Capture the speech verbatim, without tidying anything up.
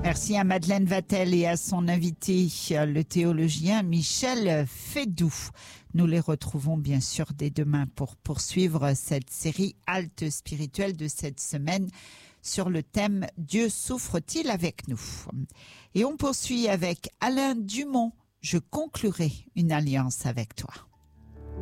Merci à Madeleine Vatel et à son invité, le théologien Michel Fédoux. Nous les retrouvons bien sûr dès demain pour poursuivre cette série halte spirituelle de cette semaine sur le thème « Dieu souffre-t-il avec nous ?» Et on poursuit avec Alain Dumont. Je conclurai une alliance avec toi.